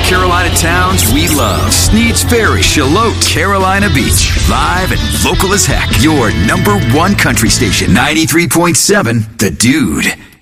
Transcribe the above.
Carolina towns we love. Sneads Ferry, Charlotte, Carolina Beach. Live and local as heck. Your #1 country station, 93.7 The Dude.